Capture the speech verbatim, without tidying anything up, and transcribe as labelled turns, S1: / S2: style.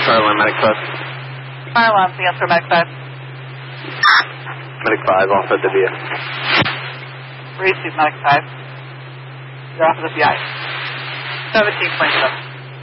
S1: Fire alarm, medic five.
S2: Fire alarm, answer, medic five.
S1: Medic five, off at the V A.
S2: Receive, medic five. You're off of the V I. seventeen point seven.